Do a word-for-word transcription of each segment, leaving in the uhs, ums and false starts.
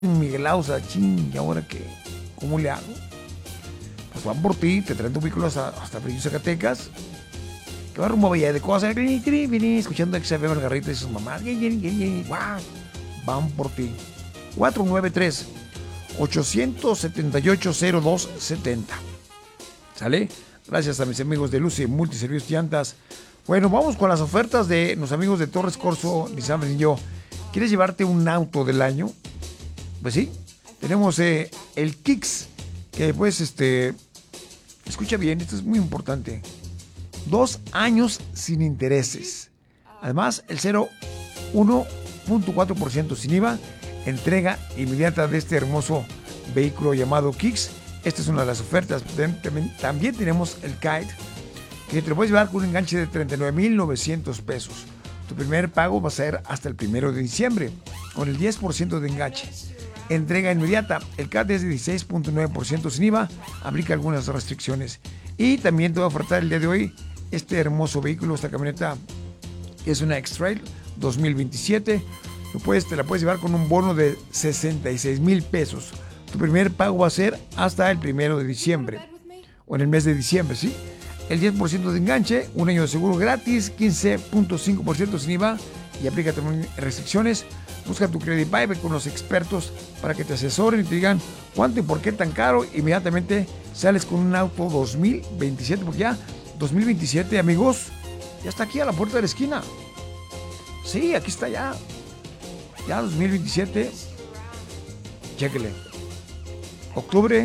Miguel Ausa, ching, ¿y ahora qué? ¿Cómo le hago? Pues van por ti, te traen tu vehículo hasta, hasta Fresnillo, Zacatecas, que va rumbo a Villa de Cosas, escuchando X F M Margarita y sus mamás, wow, van por ti. cuatro nueve tres, ocho siete ocho, cero dos siete cero. ¿Sale? Gracias a mis amigos de Lucy Multiservicios Llantas. Bueno, vamos con las ofertas de los amigos de Torres Corso, Nissan Fresnillo. ¿Quieres llevarte un auto del año? Pues sí, tenemos eh, el Kicks, que pues este, escucha bien, esto es muy importante. Dos años sin intereses. Además, el cero uno punto cuatro por ciento sin I V A, entrega inmediata de este hermoso vehículo llamado Kicks. Esta es una de las ofertas. También, también tenemos el Kite, que te lo puedes llevar con un enganche de treinta y nueve mil novecientos pesos. Tu primer pago va a ser hasta el primero de diciembre, con el diez por ciento de enganche. Entrega inmediata. El C A T es de dieciséis punto nueve por ciento sin I V A, aplica algunas restricciones. Y también te voy a ofertar el día de hoy este hermoso vehículo, esta camioneta es una X-Trail dos mil veintisiete. Lo puedes, te la puedes llevar con un bono de sesenta y seis mil pesos. Tu primer pago va a ser hasta el primero de diciembre, o en el mes de diciembre, ¿sí? El diez por ciento de enganche, un año de seguro gratis, quince punto cinco por ciento sin I V A y aplica también restricciones. Busca tu Credit Vibe con los expertos para que te asesoren y te digan cuánto y por qué tan caro. Inmediatamente sales con un auto dos mil veintisiete, porque ya dos mil veintisiete, amigos, ya está aquí a la puerta de la esquina. Sí, aquí está ya. Ya dos mil veintisiete. Chéquele. Octubre,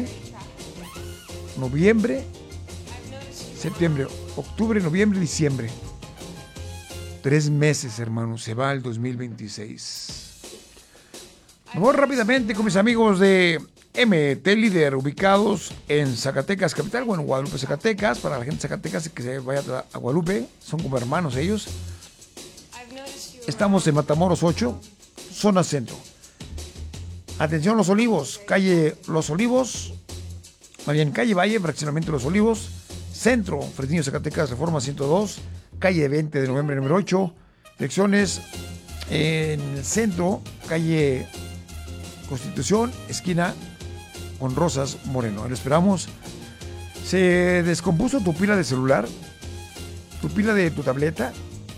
noviembre, septiembre, octubre, noviembre, diciembre. Tres meses, hermano, se va el dos mil veintiséis. Me voy rápidamente con mis amigos de M T Líder, ubicados en Zacatecas capital, bueno, Guadalupe, Zacatecas. Para la gente de Zacatecas que se vaya a Guadalupe, son como hermanos ellos. Estamos en Matamoros ocho, zona centro. Atención, Los Olivos, calle Los Olivos, más bien calle Valle, fraccionamiento Los Olivos, centro, Fresnillo, Zacatecas, Reforma ciento dos, calle veinte de noviembre número ocho, direcciones en el centro, calle Constitución, esquina con Rosas Moreno. Lo esperamos. ¿Se descompuso tu pila de celular? ¿Tu pila de tu tableta?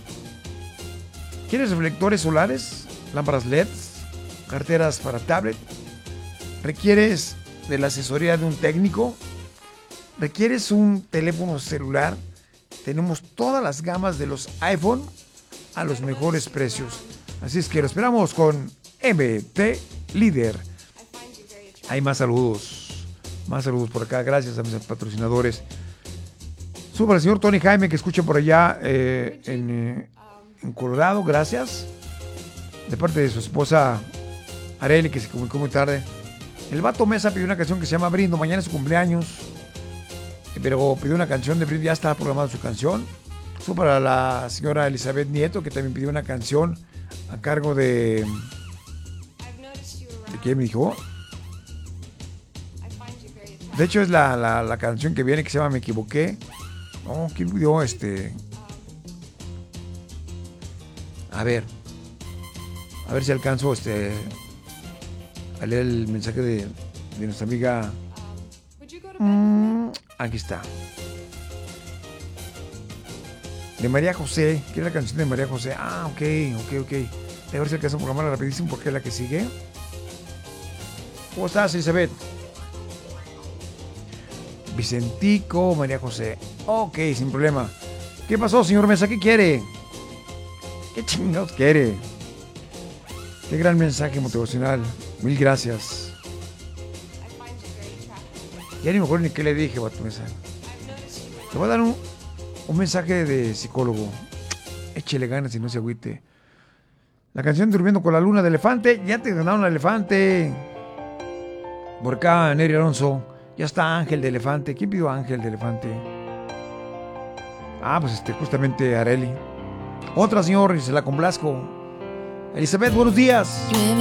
¿Quieres reflectores solares? ¿Lámparas L E Ds? ¿Carteras para tablet? ¿Requieres de la asesoría de un técnico? ¿Requieres un teléfono celular? Tenemos todas las gamas de los iPhone a los mejores precios. Así es que lo esperamos con M T Líder. Hay más saludos. Más saludos por acá. Gracias a mis patrocinadores. Suba al señor Tony Jaime, que escucha por allá eh, en, eh, en Colorado. Gracias. De parte de su esposa Areli, que se comunicó muy tarde. El Vato Mesa pidió una canción que se llama Brindo. Mañana es su cumpleaños, pero pidió una canción de Brindo. Ya está programada su canción. Eso para la señora Elizabeth Nieto, que también pidió una canción a cargo de... ¿De quién me dijo? De hecho es la, la, la canción que viene, que se llama Me Equivoqué. No, ¿quién pidió este? A ver. A ver si alcanzo este... a leer el mensaje de, de nuestra amiga. Mm, aquí está. De María José. ¿Quiere la canción de María José? Ah, ok, ok, ok. A ver si alcanzo a programarla rapidísimo porque es la que sigue. ¿Cómo estás, Elizabeth? Vicentico, María José. Ok, sin problema. ¿Qué pasó, señor Mesa? ¿Qué quiere? ¿Qué chingados quiere? Qué gran mensaje motivacional. Mil gracias. Ya ni me acuerdo ni qué le dije, Vato Mesa. Te voy a dar un, un mensaje de psicólogo. Échele ganas y no se agüite. La canción Durmiendo con la Luna de Elefante. Ya te ganaron el Elefante. Por acá, Neri Alonso. Ya está Ángel de Elefante. ¿Quién pidió Ángel de Elefante? Ah, pues este, justamente Areli. Otra, señor, y se la complazco. Elizabeth, buenos días.